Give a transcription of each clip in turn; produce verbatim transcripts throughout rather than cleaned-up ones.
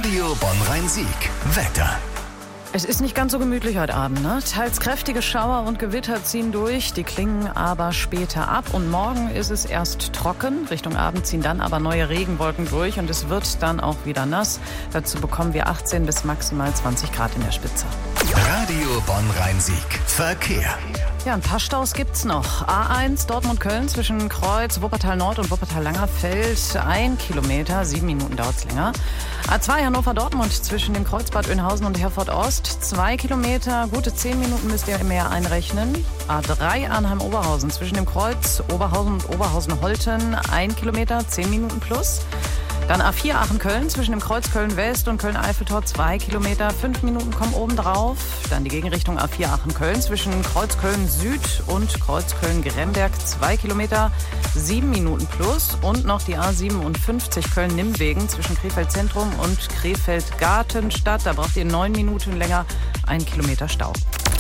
Radio Bonn-Rhein-Sieg. Wetter. Es ist nicht ganz so gemütlich heute Abend, ne? Teils kräftige Schauer und Gewitter ziehen durch, die klingen aber später ab. Und morgen ist es erst trocken, Richtung Abend ziehen dann aber neue Regenwolken durch und es wird dann auch wieder nass. Dazu bekommen wir achtzehn bis maximal zwanzig Grad in der Spitze. Radio Bonn-Rhein-Sieg. Verkehr. Ja, ein paar Staus gibt's noch. A eins Dortmund-Köln zwischen Kreuz, Wuppertal-Nord und Wuppertal-Langerfeld. Ein Kilometer, sieben Minuten dauert's länger. A zwei Hannover-Dortmund zwischen dem Kreuzbad Oeynhausen und Herford-Ost. Zwei Kilometer, gute zehn Minuten müsst ihr mehr einrechnen. A drei Arnheim-Oberhausen zwischen dem Kreuz Oberhausen und Oberhausen-Holten. Ein Kilometer, zehn Minuten plus. Dann A vier Aachen-Köln zwischen dem Kreuz Köln-West und Köln-Eiffeltor, zwei Kilometer, fünf Minuten kommen oben drauf. Dann die Gegenrichtung A vier Aachen-Köln zwischen Kreuz Köln-Süd und Kreuz Köln-Gremberg, zwei Kilometer, sieben Minuten plus. Und noch die A siebenundfünfzig Köln-Nimmwegen zwischen Krefeld-Zentrum und Krefeld-Gartenstadt. Da braucht ihr neun Minuten länger, ein Kilometer Stau.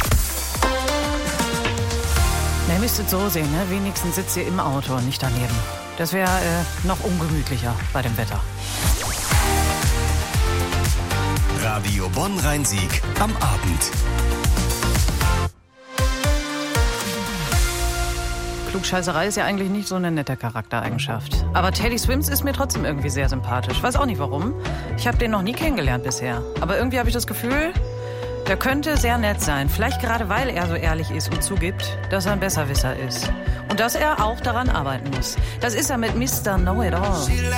Na, ihr müsstet so sehen, ne? Wenigstens sitzt ihr im Auto und nicht daneben. Das wäre äh, noch ungemütlicher bei dem Wetter. Radio Bonn-Rhein-Sieg am Abend. Klugscheißerei ist ja eigentlich nicht so eine nette Charaktereigenschaft. Aber Teddy Swims ist mir trotzdem irgendwie sehr sympathisch. Weiß auch nicht warum. Ich habe den noch nie kennengelernt bisher. Aber irgendwie habe ich das Gefühl, der könnte sehr nett sein. Vielleicht gerade, weil er so ehrlich ist und zugibt, dass er ein Besserwisser ist. Und dass er auch daran arbeiten muss. Das ist er mit Mister Know-It-All.